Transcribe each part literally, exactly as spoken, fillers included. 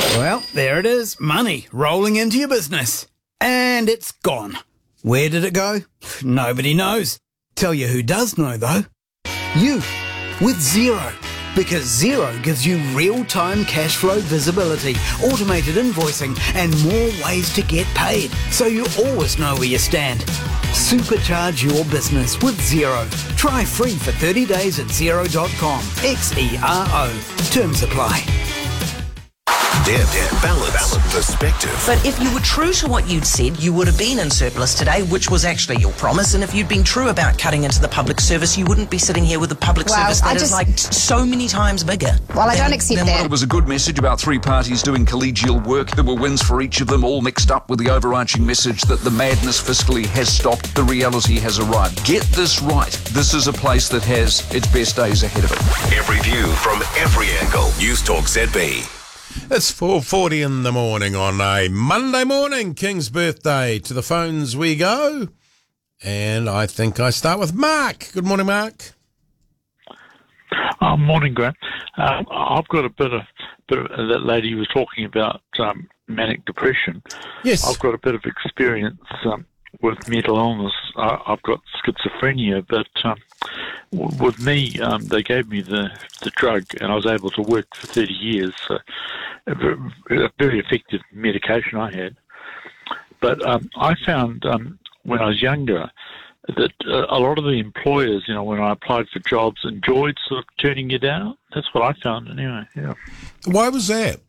Well, there it is. Money rolling into your business. And it's gone. Where did it go? Nobody knows. Tell you who does know, though. You, with Xero. Because Xero gives you real-time cash flow visibility, automated invoicing, and more ways to get paid, so you always know where you stand. Supercharge your business with Xero. Try free for thirty days at xero dot com. X E R O. Terms apply. Deb, Deb, balance, balance, perspective. But if you were true to what you'd said, you would have been in surplus today, which was actually your promise. And if you'd been true about cutting into the public service, you wouldn't be sitting here with a public Well, service I that is just- like so many times bigger. Well, I than- don't accept than that. what It was a good message about three parties doing collegial work. There were wins for each of them, all mixed up with the overarching message that the madness fiscally has stopped. The reality has arrived. Get this right. This is a place that has its best days ahead of it. Every view from every angle. News Talk Z B. It's four forty in the morning on a Monday morning. King's birthday. To the phones we go. And I think I start with Mark. Good morning, Mark. Oh, morning, Grant. Um, I've got a bit of, bit of that lady was talking about um, manic depression. Yes. I've got a bit of experience um, with mental illness. I, I've got schizophrenia, but um, w- with me, um, they gave me the, the drug, and I was able to work for thirty years. So a, v- a very effective medication I had. But um, I found um, when I was younger that uh, a lot of the employers, you know, when I applied for jobs, enjoyed sort of turning you down. That's what I found anyway, yeah. Why was that?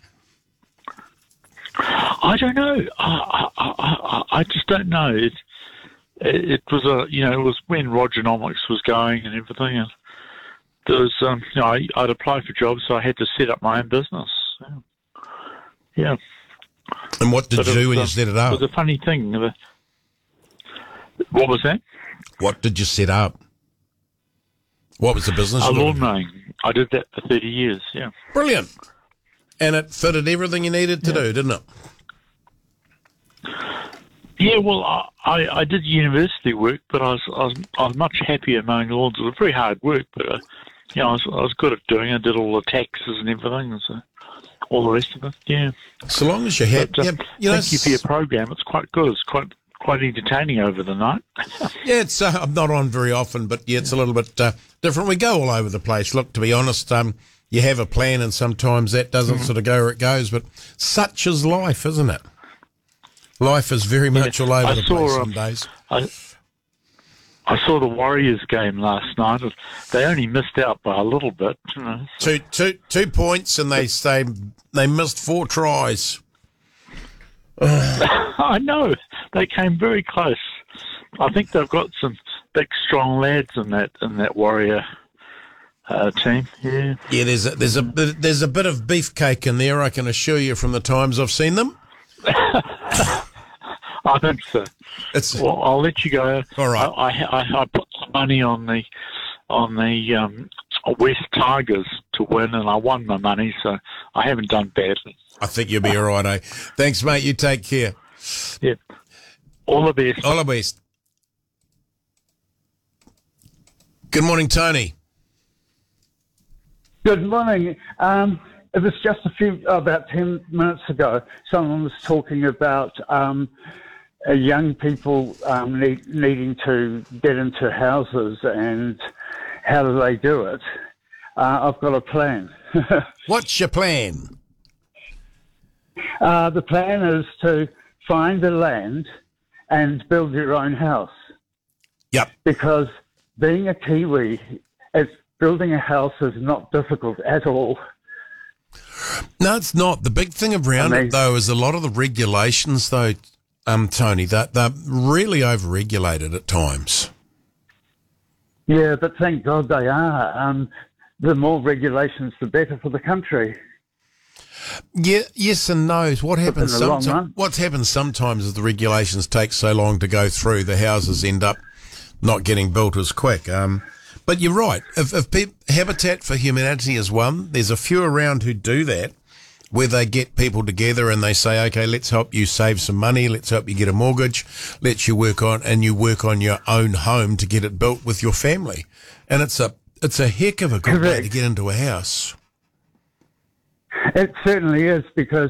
I don't know. I, I, I, I just don't know. It, it was a, you know, it was when Rogernomics was going and everything. And there was, um, you know, I, I'd apply for jobs, so I had to set up my own business. Yeah. yeah. And what did But you it do was, when you uh, set it It up? was a funny thing. The- What was that? What did you set up? What was the business? A you lawn wanted? mowing. I did that for thirty years, yeah. Brilliant. And it fitted everything you needed to do, didn't it? Yeah, well, I, I, I did university work, but I was, I was I was much happier mowing lawns. It was very hard work, but uh, you know, I was I was good at doing it. I did all the taxes and everything, and so all the rest of it. Yeah. So long as you're happy. But, uh, yeah, you know, thank you for your program. It's quite good. It's quite quite entertaining over the night. Yeah, it's uh, I'm not on very often, but yeah, it's a little bit uh, different. We go all over the place. Look, to be honest, um, you have a plan, and sometimes that doesn't Mm-hmm. sort of go where it goes. But such is life, isn't it? Life is very much all over I the saw, place um, some days. I, I saw the Warriors game last night. They only missed out by a little bit. You know. Two, two, two points, and they say they missed four tries. I know. They came very close. I think they've got some big, strong lads in that in that Warrior uh, team. Yeah. Yeah, there's a, there's a bit- there's a bit of beefcake in there. I can assure you from the times I've seen them. I think so. It's Well, I'll let you go. All right. I, I, I put some money on the on the um, West Tigers to win, and I won my money, so I haven't done badly. I think you'll be all right, eh? Thanks, mate. You take care. Yeah. All the best. All the best. Good morning, Tony. Good morning. Um, it was just a few, about ten minutes ago, someone was talking about um, uh, young people um, need, needing to get into houses and how do they do it. Uh, I've got a plan. What's your plan? uh, the plan is to find the land and build your own house. Yep. Because being a Kiwi, it's, building a house is not difficult at all. No, it's not. The big thing around I mean- it, though, is a lot of the regulations, though, um, Tony, that they're really over-regulated at times. Yeah, but thank God they are. Um, the more regulations, the better for the country. Yeah, yes and no. What happens in the long sometimes? run. What's happened sometimes is the regulations take so long to go through, the houses end up not getting built as quick. Um, but you're right. If, if pe- Habitat for Humanity is one, there's a few around who do that, where they get people together and they say, okay, let's help you save some money, let's help you get a mortgage, let's you work on, and you work on your own home to get it built with your family. And it's a it's a heck of a good way Correct. to get into a house. It certainly is, because